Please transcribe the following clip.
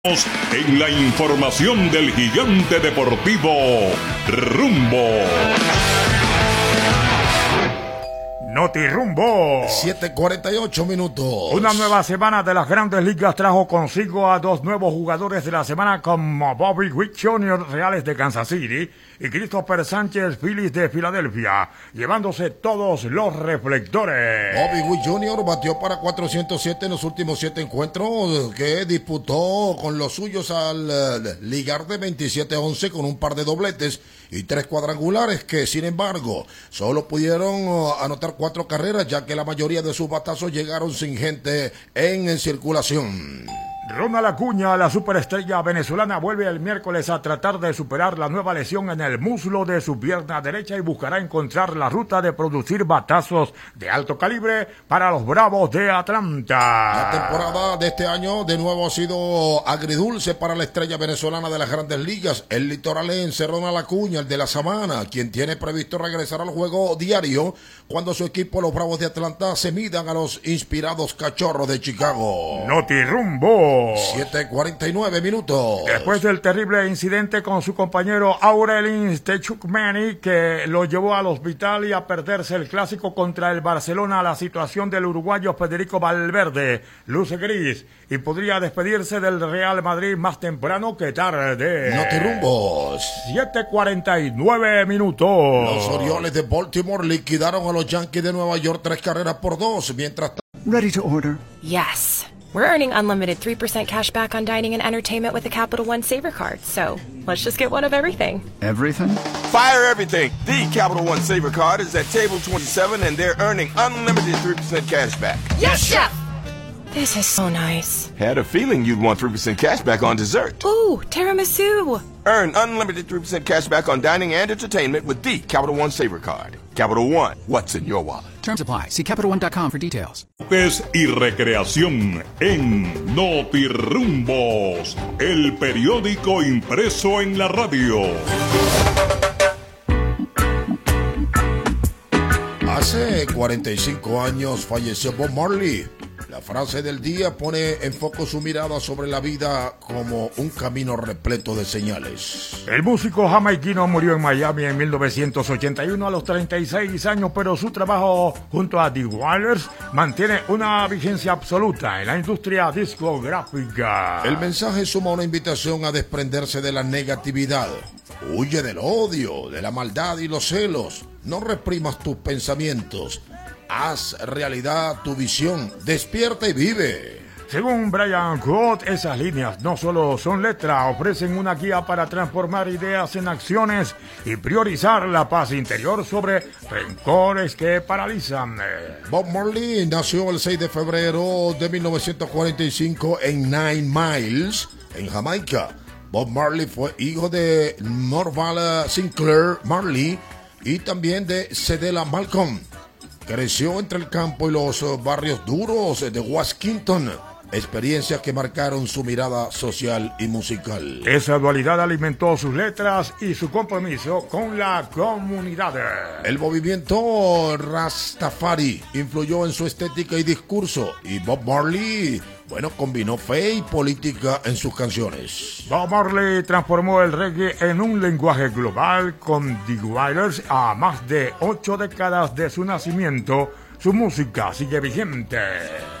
En la información del gigante deportivo Rumbo. Noti Rumbo. 7:48 minutos. Una nueva semana de las Grandes Ligas trajo consigo a dos nuevos jugadores de la semana como Bobby Witt Jr., Reales de Kansas City, y Christopher Sánchez, Phillies de Filadelfia, llevándose todos los reflectores. Bobby Witt Jr. batió para 407 en los últimos 7 encuentros que disputó con los suyos al ligar de 27-11 con un par de dobletes y 3 cuadrangulares que, sin embargo, solo pudieron anotar 4 carreras, ya que la mayoría de sus batazos llegaron sin gente en circulación. Ronald Acuña, la superestrella venezolana, vuelve el miércoles a tratar de superar la nueva lesión en el muslo de su pierna derecha y buscará encontrar la ruta de producir batazos de alto calibre para los Bravos de Atlanta. La temporada de este año de nuevo ha sido agridulce para la estrella venezolana de las Grandes Ligas, el litoralense Ronald Acuña, el de la Sabana, quien tiene previsto regresar al juego diario cuando su equipo, los Bravos de Atlanta, se midan a los inspirados Cachorros de Chicago. Noti Rumbo. 7:49 minutos. Después del terrible incidente con su compañero Aurelien Stechukmeni, que lo llevó al hospital y a perderse el clásico contra el Barcelona, la situación del uruguayo Federico Valverde luce gris y podría despedirse del Real Madrid más temprano que tarde. Noti Rumbos. 7:49 minutos. Los Orioles de Baltimore liquidaron a los Yankees de Nueva York 3-2, mientras... Ready to order. Yes. We're earning unlimited 3% cash back on dining and entertainment with the Capital One Saver Card, so let's just get one of everything. Everything? Fire everything! The Capital One Saver Card is at table 27 and they're earning unlimited 3% cash back. Yes, Chef! This is so nice. Had a feeling you'd want 3% cash back on dessert. Ooh, tiramisu! Earn unlimited 3% cash back on dining and entertainment with the Capital One Saver Card. Capital One, what's in your wallet? Terms apply. See CapitalOne.com for details. Y recreación en Noti Rumbos, el periódico impreso en la radio. Hace 45 años falleció Bob Marley. La frase del día pone en foco su mirada sobre la vida como un camino repleto de señales. El músico jamaiquino murió en Miami en 1981 a los 36 años, pero su trabajo junto a The Wailers mantiene una vigencia absoluta en la industria discográfica. El mensaje suma una invitación a desprenderse de la negatividad. Huye del odio, de la maldad y los celos. No reprimas tus pensamientos. Haz realidad tu visión, despierta y vive. Según Brian Cott, esas líneas no solo son letra, ofrecen una guía para transformar ideas en acciones y priorizar la paz interior sobre rencores que paralizan. Bob Marley nació el 6 de febrero de 1945 en Nine Miles, en Jamaica. Bob Marley fue hijo de Norval Sinclair Marley y también de Cedella Malcolm. Creció entre el campo y los barrios duros de Washington, experiencias que marcaron su mirada social y musical. Esa dualidad alimentó sus letras y su compromiso con la comunidad. El movimiento Rastafari influyó en su estética y discurso, y Bob Marley, combinó fe y política en sus canciones. Bob Marley transformó el reggae en un lenguaje global con The Wailers. A más de 8 décadas de su nacimiento, su música sigue vigente.